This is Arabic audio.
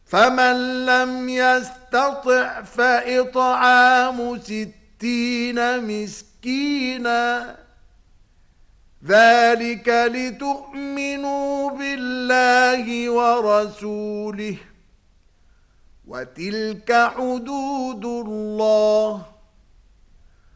فمن لم يستطع فإطعام 60 مسكينا ذلك لتؤمنوا بالله ورسوله وتلك حدود الله